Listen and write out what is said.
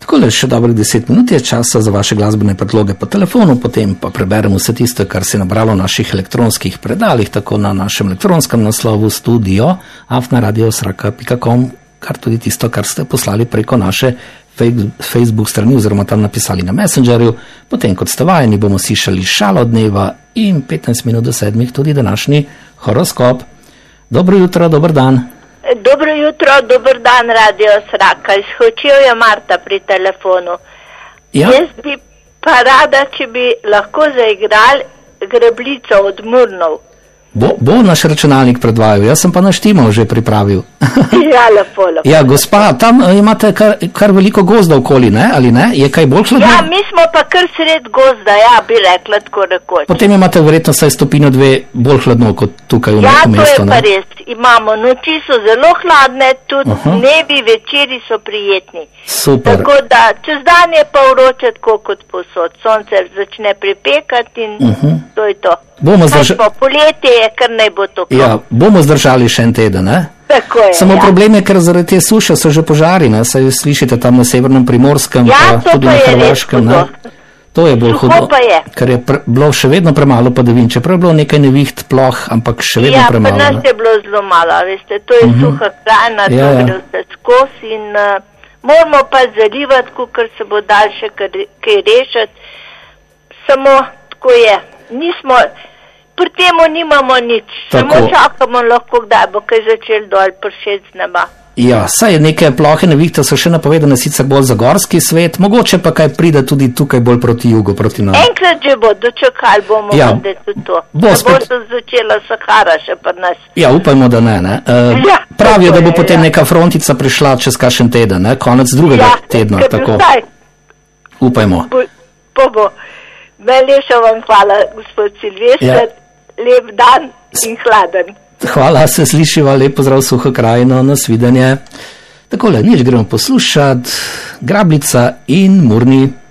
Takole, še dobrih 10 minut je časa za vaše glasbene predloge po telefonu, potem pa preberemo vse tisto, kar se je nabralo v naših elektronskih predalih, tako na našem elektronskem naslovu studio@radiosraka.com, kar tudi tisto, kar ste poslali preko naše Facebook strani oziroma tam napisali na Messengerju. Potem, kot ste vajeni, bomo slišali šalo dneva in 15 minut do 7 tudi današnji horoskop. Dobro jutro, dober dan. Dobro jutro, dober dan, Radio Sraka. Iz Hočevja Marta pri telefonu. Ja? Jaz bi pa rada, če bi lahko zaigrali Greblico od Murnov. Bo naš računalnik predvajal, jaz sem pa naštimal že pripravil. Ja, lepo. Ja, gospa, tam imate kar veliko gozda okoli, ne? Ali ne? Je kaj bolj hladno? Ja, mi smo pa kar sred gozda, ja, bi rekla tako rekoč. Potem imate verjetno vsaj stopinjo 2 bolj hladno kot tukaj v mestu, ne? Ja, to je pa res. Imamo, noči so zelo hladne, tudi dnevi, večeri so prijetni. Super. Tako da, čez dan je pa vroče tako kot povsod. Sonce začne pripekati in to je to. Poletje je, kar naj bo toplo. Ja, bomo zdržali še en teden, ne? Tako je, Samo problem je, ker zaradi te suše so že požari, ne? Saj slišite tam na severnem Primorskem, ja, pa tudi na Hrvaškem, ne? To je bolj hudo, ker je bilo še vedno premalo padavin, čeprav je bilo nekaj neviht, ploh, ampak še vedno premalo. Ja, pa nas je bilo zelo malo, veste, to je suha krajina, to gre vse skozi in moramo pa zalivati, kar se bo dal še kaj rešiti. Samo tako je, pri temu nimamo nič, samo čakamo lahko, kdaj bo kaj začel dol pršeti z neba. Ja, saj neke plohe nevihte so še napovedane sicer bolj za gorski svet, mogoče pa kaj pride tudi tukaj bolj proti jugu, proti nam. Enkrat že bo, dočakali bomo, da je tudi to. Bo se začela Sahara še pri nas. Ja, upajmo, da ne. Pravijo, da bo potem neka frontica prišla čez kakšen teden, ne? Konec drugega tedna, tako. Upajmo. Bo. Najlepša vam hvala, gospod Silvester, lep dan in hladen. Hvala, se slišiva, lep pozdrav Suho krajino, nasvidenje. Takole, nič gremo poslušati, Grablica in Murni.